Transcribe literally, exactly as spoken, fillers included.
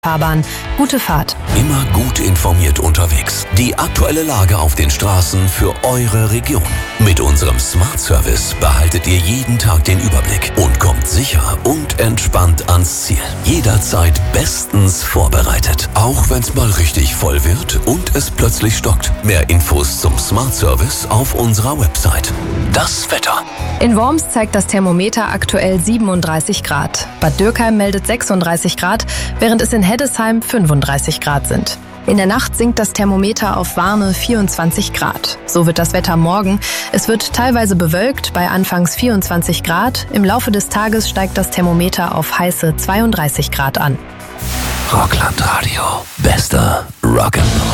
Fahrbahn. Gute Fahrt. Immer gut informiert unterwegs. Die aktuelle Lage auf den Straßen für eure Region. Mit unserem Smart Service behaltet ihr jeden Tag den Überblick und kommt sicher und entspannt ans Ziel. Jederzeit bestens vorbereitet. Auch wenn es mal richtig voll wird und es plötzlich stockt. Mehr Infos zum Smart Service auf unserer Website. Das Wetter. In Worms zeigt das Thermometer aktuell siebenunddreißig Grad. Bad Dürkheim meldet sechsunddreißig Grad, während es in Heddesheim fünfunddreißig Grad sind. In der Nacht sinkt das Thermometer auf warme vierundzwanzig Grad. So wird das Wetter morgen. Es wird teilweise bewölkt bei anfangs vierundzwanzig Grad. Im Laufe des Tages steigt das Thermometer auf heiße zweiunddreißig Grad an. Rockland Radio. Bester Rock'n'Roll.